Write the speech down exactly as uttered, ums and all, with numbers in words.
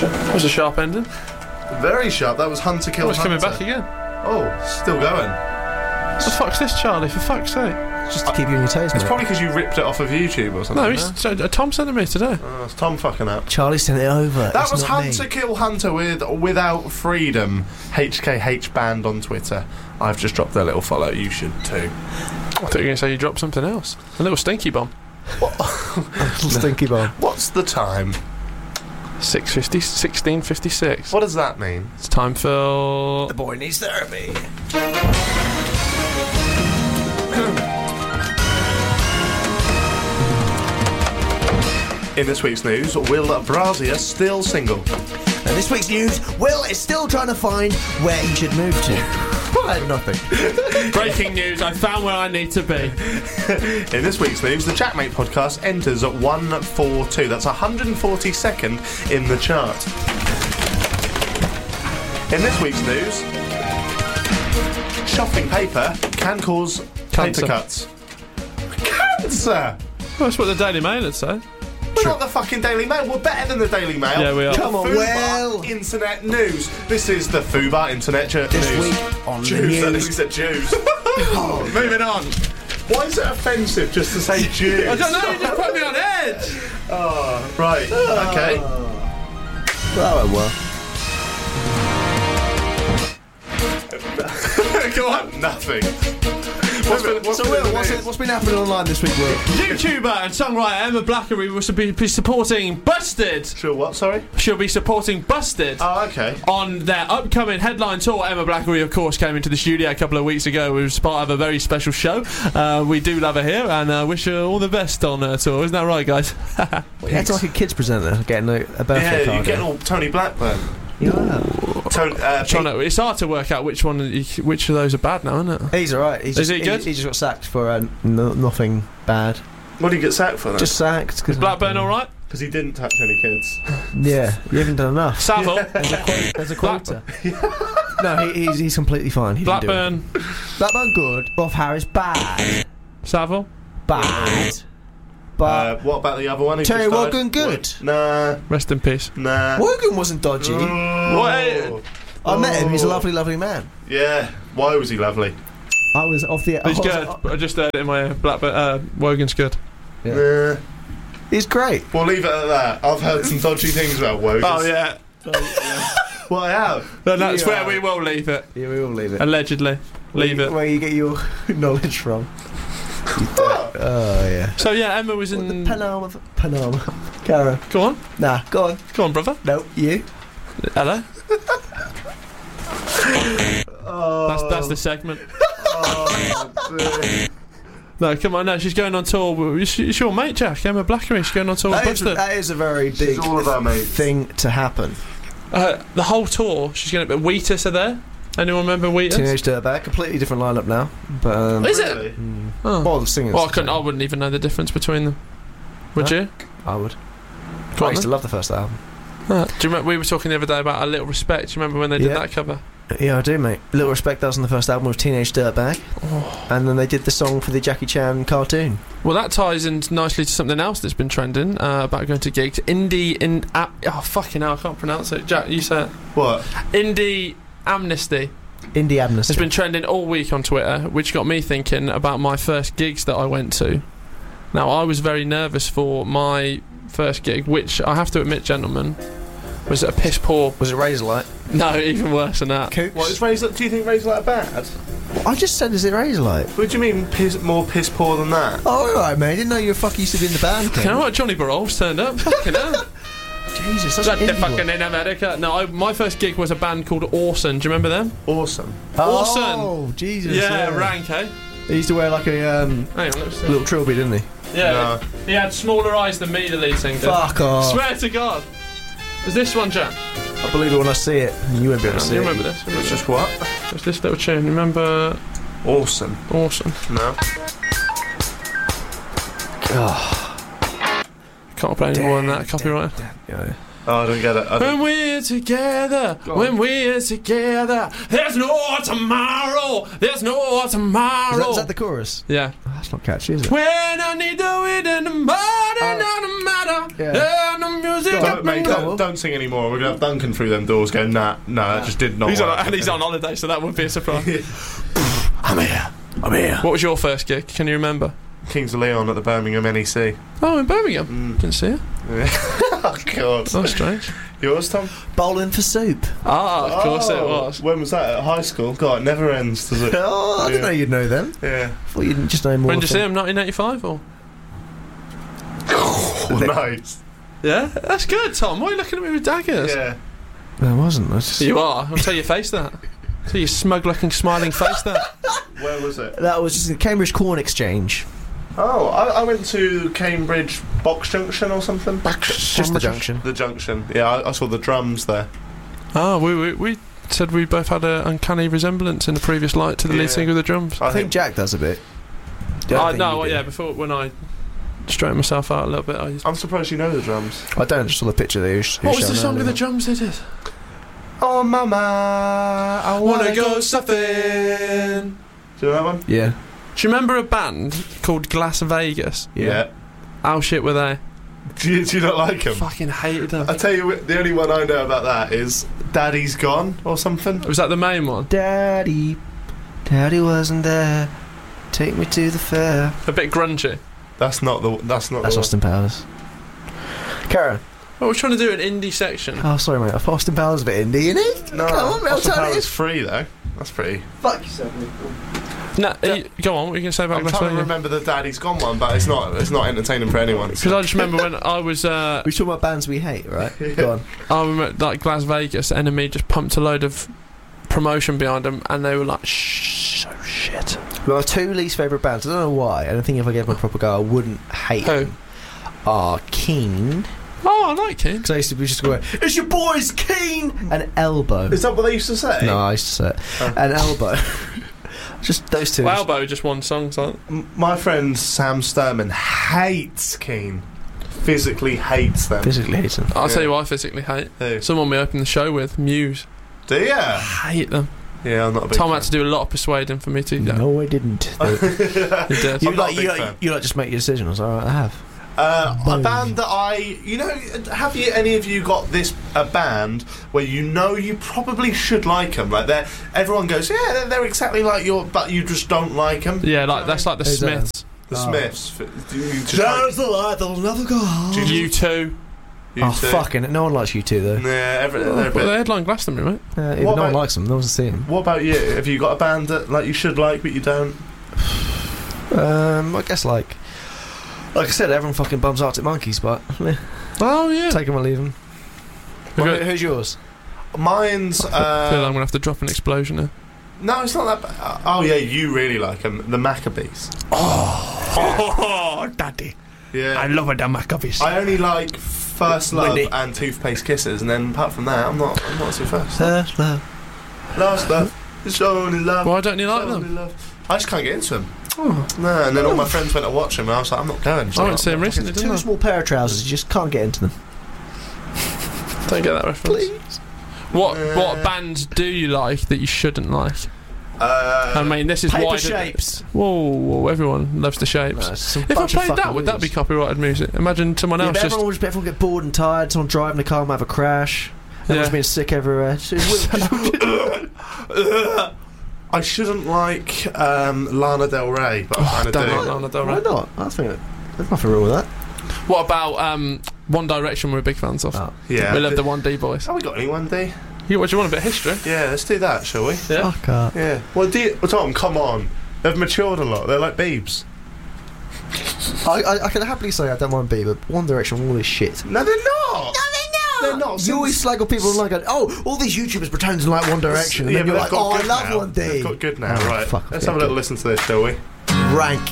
That was a sharp ending. Very sharp. That was Hunter Kill Oh, it's Hunter. coming back again. Oh, still going. What the fuck's this, Charlie? For fuck's sake. Just to keep you on your toes, It's mate. probably because you ripped it off of YouTube or something. No, he's, uh, Tom sent it me today. Oh, it's Tom fucking up. Charlie sent it over. That It's was not Hunter me. Kill Hunter with Without Freedom. H K H Band on Twitter. I've just dropped their little follow. You should too. I thought you were going to say you dropped something else. A little stinky bomb. Stinky bomb. What's the time? six fifty, sixteen fifty-six. What does that mean? It's time for... The boy needs therapy. In this week's news, Will Brazier still single? And this week's news, Will is still trying to find where he should move to. I had nothing. Breaking news, I found where I need to be. In this week's news, the Chatmate podcast enters at one forty-two. That's one hundred forty-second in the chart. In this week's news, shopping paper can cause Cancer. paper cuts. Cancer! Well, that's what the Daily Mail would say. We're not the fucking Daily Mail. We're better than the Daily Mail. Yeah, we are. Come on, Fubar Will. Internet News. This is the Fubar Internet ch- This News. week on the Jews. I think news. we said Jews. Moving on. Why is it offensive just to say Jews? I don't know, you just put me on edge. Oh, right. Okay. Well, well. Go on. Nothing. What's been, what's So, been Will, in the what's, news? it, what's been happening online this week, Will? YouTuber and songwriter Emma Blackery will be, be supporting Busted. Sure, what? Sorry? She'll be supporting Busted. Oh, okay. On their upcoming headline tour. Emma Blackery, of course, came into the studio a couple of weeks ago. It was part of a very special show. Uh, we do love her here and uh, wish her all the best on her tour. Isn't that right, guys? It's like a kids presenter getting a, a birthday Yeah, card. you're getting all Tony Blackburn. Yeah. Tony, uh, Trying to, it's hard to work out which one, which of those are bad now, isn't it? He's alright. He's Is just, he good? He, he just got sacked for uh, no, nothing bad. what did he get sacked for then? Just sacked. Cause Blackburn, all right? because he didn't touch any kids. Yeah, you haven't done enough. Savile, There's a, quota. There's a quota. no, he, he's, he's completely fine. He didn't do it. Blackburn, Blackburn good. Bob Harris bad. Savile. Bad. But Uh, what about the other one? who Terry just died? Wogan good. What? Nah, Rest in peace. nah. Wogan wasn't dodgy. Oh. I met him. He's a Oh. lovely, lovely man. Yeah. Why was he lovely? I was off the. He's I was- good. I just heard it in my ear. Blackburn, uh, Wogan's good. Yeah. Nah. He's great. We'll leave it at that. I've heard some dodgy things about Wogan. Oh, yeah. Well, I have. No, that's Yeah. where we will leave it. Yeah, we will leave it. Allegedly. Leave it. Where you get your knowledge from. Oh yeah. So, yeah, Emma was in... Panama. Panama. Cara. Go on. Nah, go on. Go on, brother. No, you. Hello. Oh. That's, that's the segment. Oh, dear. No, come on, no, she's going on tour. with- It's, it's your mate, Jack, Emma Blackery. She's going on tour with That is, Busted. that is a very big all of our mates. thing to happen. Uh, the whole tour, she's going to... Wheatus are there? Anyone remember Wheatus? Teenage Dirtbag, completely different lineup now. But um, Is it? Really? Oh. well, the singers. Well, I couldn't. I wouldn't even know the difference between them. Would Huh? you? I would. Go I on used to then. love the first album. Ah, do you remember we were talking the other day about A Little Respect? Do you remember when they did Yeah. that cover? Yeah, I do, mate. Little Respect, that was on the first album with Teenage Dirtbag. Oh. And then they did the song for the Jackie Chan cartoon. Well, that ties in nicely to something else that's been trending uh, about going to gigs. Indie in uh, oh fucking hell, I can't pronounce it. Jack, you say it. What? Indie Amnesty. Indie Amnesty. It's been trending all week on Twitter, which got me thinking about my first gigs that I went to. Now, I was very nervous for my first gig, which I have to admit, gentlemen, was a piss poor. Was it Razorlight? No, even worse than that. Kooks? What is Razor? Do you think Razorlight bad? I just said, is it Razorlight? What do you mean piss, more piss poor than that? Oh, alright, mate. I didn't know you were fucking used to be in the band. You know what? Johnny Barol's turned up. Fucking hell. Jesus, that's Like an the indie fucking one. in America. No, I, my first gig was a band called Orson. Do you remember them? Awesome. Orson. Oh, Jesus. Yeah, rank, eh? He used to wear like a um, Hang on, let's see. little trilby, didn't he? Yeah, No. he had smaller eyes than me, the lead singer. Fuck off. Swear to God. Is this one, Jack? I believe it when I see it. You won't be able to see You it. remember this? Remember It's this? just what? It's this little tune. Remember Awesome. Awesome? No. Can't play any more than that. Copyright. Yeah. Oh, I don't get it. I don't. When we're together, Go on. when we're together, there's no tomorrow. There's no Is tomorrow. that, is that the chorus? Yeah. I That's not catchy, is it? When I need to it in the mud and Oh. on the matter, Yeah. and the music. Go on, Don't, mate, Go don't, on. don't sing anymore. We're going to have Duncan through them doors going, nah, nah, that just did not He's on, work. and he's on holiday, so that would be a surprise. I'm here. I'm here. What was your first gig? Can you remember? Kings of Leon at the Birmingham N E C. Oh, in Birmingham. Mm. Didn't see it. Oh, God. That's strange. Yours, Tom? Bowling for soup. Ah, of course it Oh, was. When was that? At high school? God, it never ends, does it? Oh, I didn't Yeah. know you'd know them. Yeah. Thought you didn't just know more. When did you see things. him? nineteen eighty-five or? Oh, nice. Yeah, that's good, Tom. Why are you looking at me with daggers? Yeah. No, I wasn't. I just... You are. I'll tell your face that. Tell your smug-looking, smiling face that. Where was it? That was just the Cambridge Corn Exchange. Oh, I, I went to Cambridge Box Junction or something. Just the junction. The Junction. Yeah, I, I saw the drums there. Oh, we, we we said we both had an uncanny resemblance in the previous light to the Yeah. lead singer of the drums. I, I think Jack does a bit. The other I thing no, you well, do- yeah. Before when I straightened myself out a little bit, I used. I'm surprised you know the drums. I don't. Just saw the picture there. Who's, What was the song with the drums they did? Oh, mama, I Wanna go surfing. Do you know that one? Yeah. Do you remember a band called Glass Vegas? Yeah. How shit were they? Do you, do you not like them? Fucking hated them. I tell you, the only one I know about that is Daddy's Gone or something. Was that the main one? Daddy, Daddy wasn't there. Take me to the fair. A bit grungy. That's not the. That's not. That's the Austin Powers. Karen. Well, we're trying to do an indie section. Oh, sorry, mate. I thought Austin Powers a bit indie, innit? One. No, Come on, mate, Austin I'll tell Powers you. is free though. That's pretty. Fuck yourself, mate. No, you- go on. What are you going to say about I'm Glass trying to Vegas? remember the Daddy's Gone one, but it's not. It's not entertaining for anyone. Because I just remember when I was, uh, We're talking about bands we hate, right? Go on. I remember like Glass Vegas, Enemy just pumped a load of promotion behind them, and they were like, shh, so shit. My two least favourite bands, I don't know why, and I think if I gave them a proper go, I wouldn't hate Who? them, are Keen. Oh, I like it. Because I used to be just going, it's your boys, Keen! And Elbow. Is that what they used to say? No, I used to say it. Oh. And Elbow. Just those two. Well, Elbow just won songs, aren't M- My friend Sam Sturman hates Keane. Physically hates them. Physically hate them. I'll Yeah. tell you what I physically hate. Who? Someone we opened the show with, Muse. Do ya? Hate them. Yeah, I'm not a big Tom fan. had to do a lot of persuading for me to. No, I didn't. He did. you I'm not like a big you, fan. like, you like just make your decision. I was like, alright, I have. Uh, a Boom. band that I, you know, have you any of you got this a band where you know you probably should like them? Like they, everyone goes, yeah, they're, they're exactly like your, but you just don't like them. Yeah, like that's like the Who's that? Smiths. The Oh. Smiths. Do you just like, the light that'll never go. Do you- You two. you Oh, two? fucking, no one likes you two, though. Yeah, every, they're a Well, bit. they headline Glastonbury, right? Uh, even What no one about- likes them. No one's seen them. What about you? Have you got a band that like you should like but you don't? Um, I guess, like... Like I said, everyone fucking bums Arctic Monkeys, but... eh, Oh yeah. take them or leave them. We've Well, got- who's yours? Mine's. I feel like I'm Uh, gonna have to drop an explosion here. no, it's not that. Ba- oh yeah, you really like them. The Maccabees. Oh, daddy! Yeah. love it, the Maccabees. I only like First Love Windy. and Toothpaste Kisses, and then apart from that, I'm not. I'm not too first. First love. Last love, it's only love. Why don't you like it's only them? love. I just can't get into them. Oh, No, and then all my friends went to watch them, and I was like, I'm not going. I went to see them recently, Two didn't I? small pair of trousers, you just can't get into them. Don't get that reference. Please. What Uh, what bands do you like that you shouldn't like? Uh, I mean, this is Paper why. Shapes. Whoa, whoa, everyone loves the shapes. No, it's some If I bunch of played that, fucking would that be losers. copyrighted music? Imagine someone Yeah, else but just. everyone will just everyone get bored and tired. Someone driving the car might have a crash. Everyone's Yeah. being sick everywhere. So I shouldn't like um, Lana Del Rey, but I'm Oh, trying to don't do. like Lana Del why Rey. not? I think there's nothing wrong with that. What about um, One Direction? We're big fans of. Oh. Yeah. We love the One D boys. Have we got any one day? You, what do you want? A bit of history? Yeah, let's do that, shall we? Yeah. Fuck up. Yeah. Well, do you, well, Tom, come on. They've matured a lot. They're like Biebs. I, I, I can happily say I don't mind B, but One Direction, all this shit. No, they're not. They're not. You Since- always slag on people like, oh, all these YouTubers pretend to like One Direction, and Yeah, then but you're they've like, got oh, I good love now. One D. They've got good now, Oh, right? fuck, Let's okay, have a little good. listen to this, shall we? Rank.